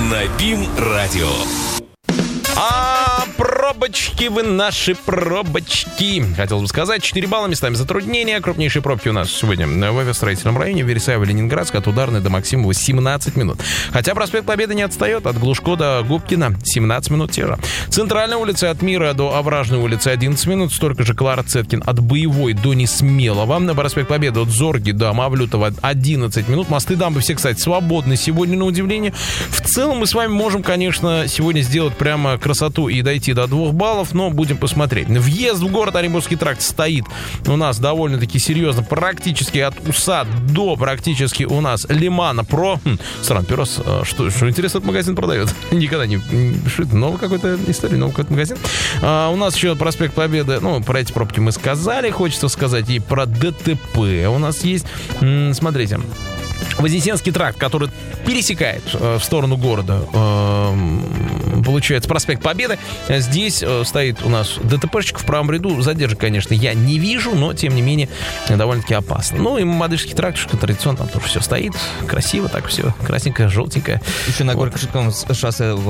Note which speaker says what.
Speaker 1: на БИМ-радио.
Speaker 2: Пробочки вы наши, пробочки. Хотел бы сказать, 4 балла, местами затруднения. Крупнейшие пробки у нас сегодня в авиастроительном районе Вересаево-Ленинградск, от Ударной до Максимова 17 минут. Хотя проспект Победы не отстает, от Глушко до Губкина 17 минут те же. Центральная улица от Мира до Овражной улицы 11 минут, столько же Клара Цеткин от Боевой до Несмелого. На проспект Победы от Зорги до Мавлютова 11 минут. Мосты, дамбы все, кстати, свободны сегодня, на удивление. В целом мы с вами можем, конечно, сегодня сделать прямо красоту и дойти до 2 баллов, но будем посмотреть. Въезд в город Оренбургский тракт стоит у нас довольно-таки серьезно, практически от УСА до практически у нас Лимана Про. Странно, первый раз, что интересно, этот магазин продает. Никогда не... Что это, новый какой-то история, новый какой-то магазин. У нас еще проспект Победы, про эти пробки мы сказали, хочется сказать и про ДТП. У нас есть, смотрите, Вознесенский тракт, который пересекает в сторону города, получается, проспект Победы. Здесь стоит у нас ДТПшечка в правом ряду. Задержек, конечно, я не вижу, но, тем не менее, довольно-таки опасно. Ну, и Мамадышский тракт, традиционно там тоже все стоит. Красиво так все, красненькое, желтенькое.
Speaker 3: Еще на Горько-Шевском шоссе